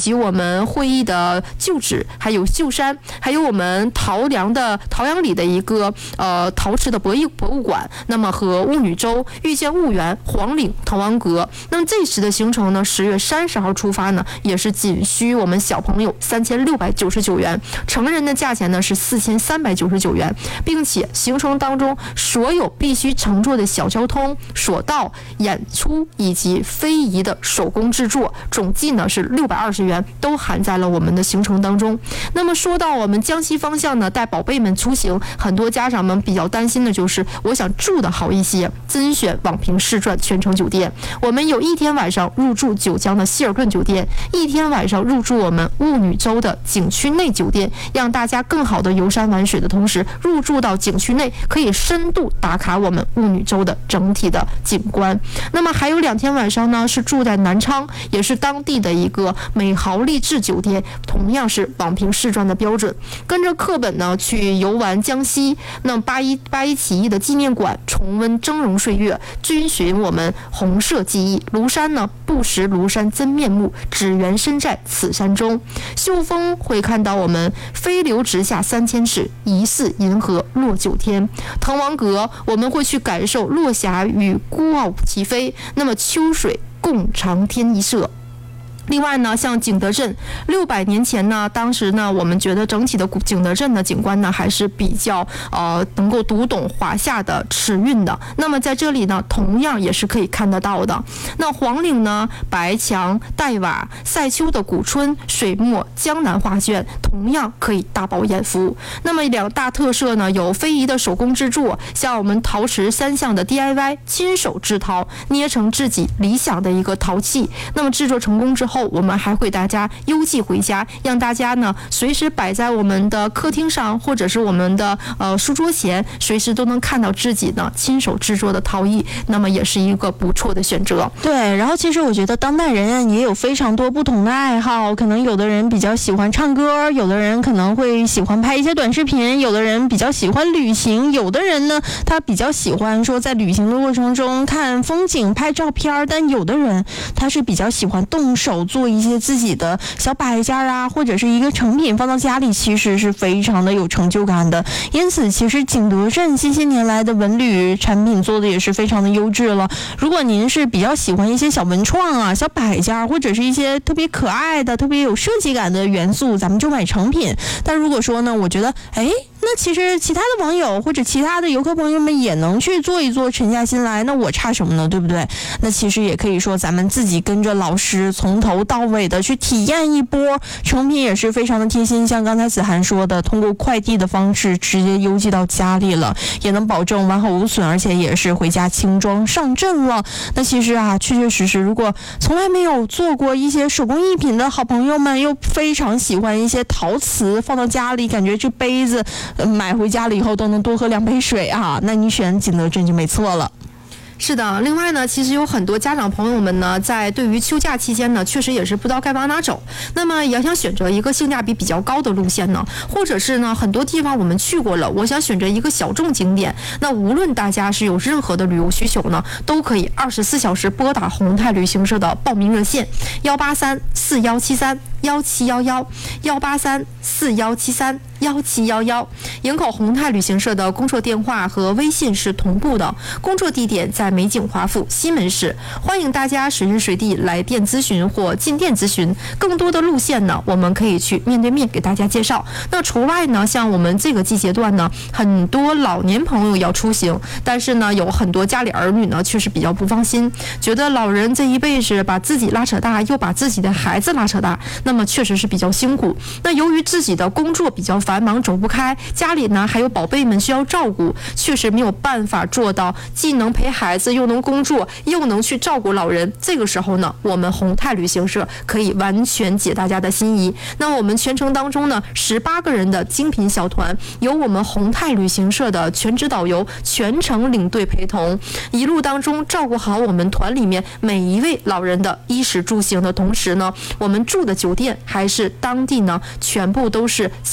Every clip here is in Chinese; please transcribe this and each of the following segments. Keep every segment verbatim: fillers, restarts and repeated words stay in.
及我们会议的旧址，还有秀山，还有我们陶梁的陶阳里的一个呃陶瓷的博艺博物馆，那么和雾女洲、遇见婺源、黄岭、滕王阁。那么这时的行程呢，十月三十号出发呢，也是仅需我们小朋友三千六百九十九元，成人的价钱呢是四千三百九十九元，并且行程当中所有必须乘坐的小交通、索道、演出以及非遗的手工制作，总计呢是六百二十元，都含在了我们的行程当中。那么说到我们江西方向呢，带宝贝们出行，很多家长们比较担心的就是，我想住的好一些，甄选网评世传全程酒店。我们有一天晚上入住九江的希尔顿酒店，一天晚上入住我们雾女洲的景区内酒店，让大家更好的游山玩水的同时，入住到景区内可以深度打卡我们雾女洲的整体的景观。那么还有两天晚上呢，是住在南昌，也是当地的一个美豪丽致酒店，同样是网评世传的标准。跟着课本呢去游玩江西，那八一八一起义的纪念馆，重温峥嵘岁月，遵循我们红色记忆。庐山呢，不识庐山真面目，只缘身在此山中。秀峰会看到我们飞流直下三千尺，疑似银河落九天。滕王阁我们会去感受落霞与孤傲齐飞，那么秋水共长天一色。另外呢，像景德镇，六百年前呢，当时呢，我们觉得整体的景德镇的景观呢，还是比较呃能够读懂华夏的齿韵的。那么在这里呢，同样也是可以看得到的。那黄岭呢，白墙黛瓦，塞丘的古村，水墨江南画卷，同样可以大饱眼福。那么两大特色呢，有非遗的手工制作，像我们陶瓷三项的 D I Y， 亲手制陶，捏成自己理想的一个陶器。那么制作成功之后，我们还会大家邮寄回家，让大家呢随时摆在我们的客厅上，或者是我们的呃书桌前，随时都能看到自己呢亲手制作的陶艺，那么也是一个不错的选择。 对，然后其实我觉得当代人也有非常多不同的爱好，可能有的人比较喜欢唱歌，有的人可能会喜欢拍一些短视频，有的人比较喜欢旅行，有的人呢他比较喜欢说在旅行的过程中看风景拍照片，但有的人他是比较喜欢动手做一些自己的小摆件啊，或者是一个成品放到家里，其实是非常的有成就感的。因此其实景德镇近些年来的文旅产品做的也是非常的优质了。如果您是比较喜欢一些小文创啊、小摆件，或者是一些特别可爱的、特别有设计感的元素，咱们就买成品。但如果说呢，我觉得哎那其实其他的网友或者其他的游客朋友们也能去做一做，沉下心来，那我差什么呢，对不对？那其实也可以说咱们自己跟着老师从头到尾的去体验一波，成品也是非常的贴心，像刚才子涵说的，通过快递的方式直接邮寄到家里了，也能保证完好无损，而且也是回家轻装上阵了。那其实啊，确确实实如果从来没有做过一些手工艺品的好朋友们，又非常喜欢一些陶瓷，放到家里感觉这杯子买回家了以后都能多喝两杯水啊，那你选景德镇就没错了。 是的，另外呢，其实有很多家长朋友们呢，在对于秋假期间呢，确实也是不知道该往哪走。那么也想选择一个性价比比较高的路线呢，或者是呢，很多地方我们去过了，我想选择一个小众景点。那无论大家是有任何的旅游需求呢，都可以二十四小时拨打宏泰旅行社的报名热线幺八三四幺七三幺七幺幺幺八三四幺七三幺七幺幺。营口宏泰旅行社的工作电话和微信是同步的，工作地点在美景华府西门市，欢迎大家随时随地来电咨询或进店咨询。更多的路线呢，我们可以去面对面给大家介绍。那除外呢，像我们这个季节段呢，很多老年朋友要出行，但是呢，有很多家里儿女呢，确实比较不放心，觉得老人这一辈子把自己拉扯大，又把自己的孩子拉扯大，那么确实是比较辛苦。那由于自己的工作比较繁忙，走不开，家里呢还有宝贝们需要照顾，确实没有办法做到既能陪孩子，又能工作，又能去照顾老人。这个时候呢，我们宏泰旅行社可以完全解大家的心意。那我们全程当中呢，十八个人的精品小团，由我们宏泰旅行社的全职导游全程领队陪同，一路当中照顾好我们团里面每一位老人的衣食住行的同时呢，我们住的酒店还是当地呢全部都是星级标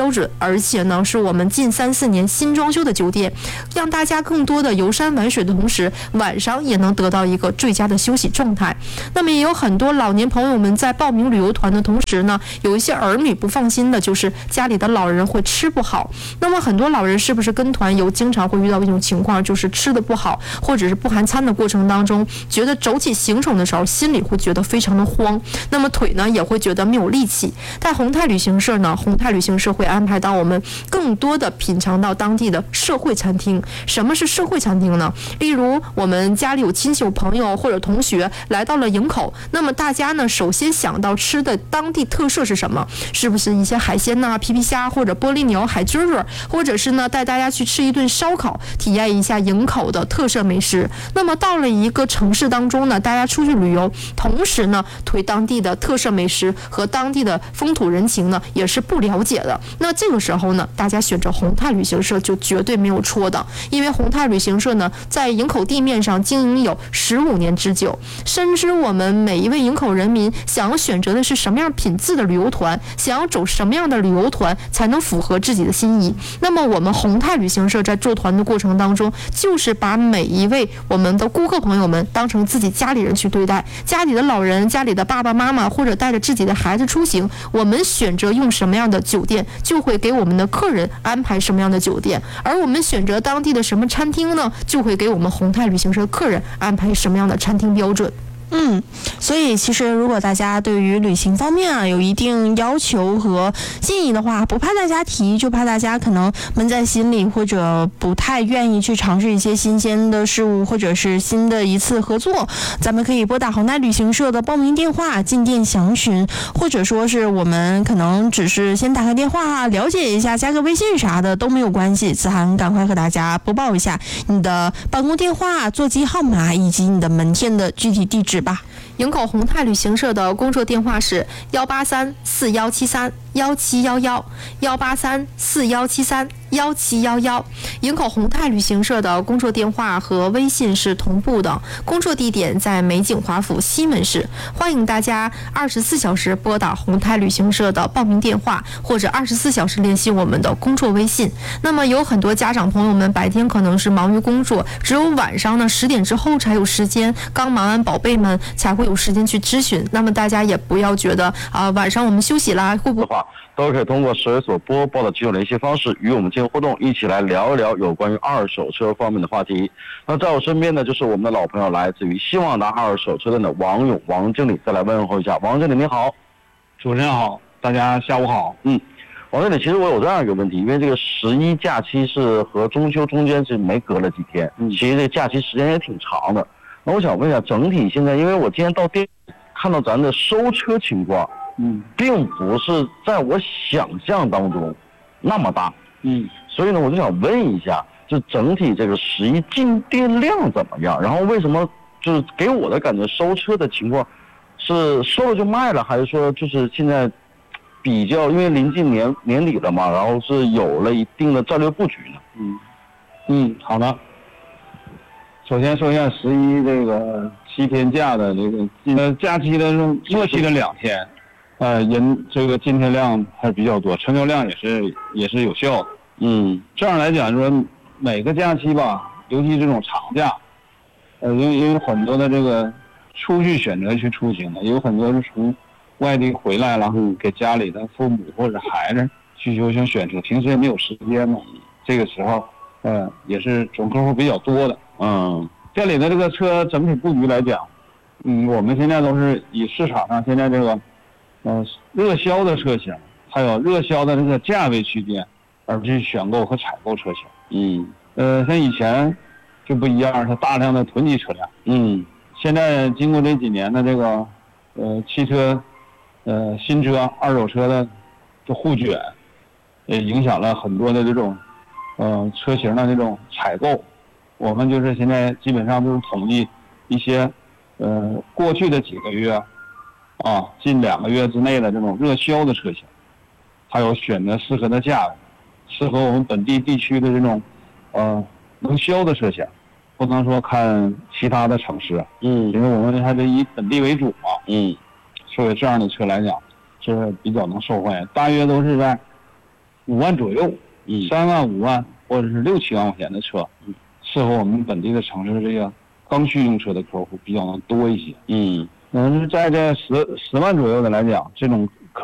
标准，而且呢是我们近三四年新装修的酒店，让大家更多的游山玩水的同时，晚上也能得到一个最佳的休息状态。那么也有很多老年朋友们在报名旅游团的同时呢，有一些儿女不放心的就是家里的老人会吃不好。那么很多老人是不是跟团游经常会遇到一种情况，就是吃的不好，或者是不含餐的过程当中，觉得走起行程的时候心里会觉得非常的慌，那么腿呢也会觉得没有力气。在宏泰旅行社呢，宏泰旅行社会安排到我们更多的品尝到当地的社会餐厅。什么是社会餐厅呢？例如我们家里有亲戚有朋友或者同学来到了营口，那么大家呢首先想到吃的当地特色是什么？是不是一些海鲜呐、皮皮虾或者玻璃鸟、海钧钧，或者是呢带大家去吃一顿烧烤，体验一下营口的特色美食。那么到了一个城市当中呢，大家出去旅游，同时呢对当地的特色美食和当地的风土人情呢也是不了解的。那这个时候呢，大家选择宏泰旅行社就绝对没有错的，因为宏泰旅行社呢在营口地面上经营有十五年之久，深知我们每一位营口人民想要选择的是什么样品质的旅游团，想要走什么样的旅游团才能符合自己的心意。那么我们宏泰旅行社在做团的过程当中，就是把每一位我们的顾客朋友们当成自己家里人去对待，家里的老人、家里的爸爸妈妈或者带着自己的孩子出行，我们选择用什么样的酒店，就会给我们的客人安排什么样的酒店，而我们选择当地的什么餐厅呢，就会给我们宏泰旅行社的客人安排什么样的餐厅标准。 嗯，所以其实如果大家对于旅行方面啊有一定要求和建议的话，不怕大家提，就怕大家可能闷在心里，或者不太愿意去尝试一些新鲜的事物，或者是新的一次合作。咱们可以拨打宏泰旅行社的报名电话进店详询，或者说是我们可能只是先打个电话了解一下，加个微信啥的都没有关系。子涵赶快和大家播报一下你的办公电话、座机号码以及你的门店的具体地址吧。 营口宏泰旅行社的工作电话是幺八三四幺七三幺七幺幺，幺八三四幺七三幺七幺幺。营口宏泰旅行社的工作电话和微信是同步的，工作地点在美景华府西门市。欢迎大家二十四小时拨打宏泰旅行社的报名电话，或者二十四小时联系我们的工作微信。那么有很多家长朋友们白天可能是忙于工作，只有晚上呢十点之后才有时间，刚忙完宝贝们才会有时间去咨询。那么大家也不要觉得啊、呃、晚上我们休息啦，会不会都可以通过十位所播报的几种联系方式与我们进行互动，一起来聊一聊有关于二手车方面的话题。那在我身边呢，就是我们的老朋友，来自于希望达二手车店的王勇王经理，再来问候一下。王经理你好。 主持人好，大家下午好。 嗯，王经理，其实我有这样一个问题，因为这个十一假期是和中秋中间是没隔了几天，嗯，其实这假期时间也挺长的。那我想问一下，整体现在，因为我今天到店看到咱的收车情况，嗯，并不是在我想象当中那么大，嗯，所以呢，我就想问一下，就整体这个十一进店量怎么样？然后为什么就是给我的感觉收车的情况是收了就卖了，还是说就是现在比较因为临近年年底了嘛，然后是有了一定的战略布局呢？ 嗯嗯，好的。首先说一下十一这个七天假的这个呃假期的末期的两天，呃人这个进店量还是比较多，成交量也是也是有效的。嗯，这样来讲说每个假期吧，尤其这种长假，呃因为因为很多的这个出去选择去出行的，有很多是从外地回来了，嗯，给家里的父母或者孩子需求性选择，平时也没有时间嘛，这个时候呃也是总客户比较多的。嗯，店里的这个车整体布局来讲，嗯，我们现在都是以市场上现在这个，呃，热销的车型，还有热销的这个价位区间，而去选购和采购车型。嗯，呃，像以前就不一样，是大量的囤积车辆。嗯，现在经过这几年的这个，呃，汽车，呃，新车、二手车的这互卷，也影响了很多的这种，呃，车型的这种采购。我们就是现在基本上都是统计一些，呃，过去的几个月，啊，近两个月之内的这种热销的车型，还有选择适合的价位，适合我们本地地区的这种，呃，能销的车型，不能说看其他的城市，嗯，因为我们还得以本地为主嘛，嗯，所以这样的车来讲是比较能受欢迎，大约都是在， 五万左右， 嗯， 三万、五万或者是六七万块钱的车， 嗯， 适合我们本地的城市这个刚需用车的客户比较能多一些。 嗯， 嗯，在这十十万左右的来讲，这种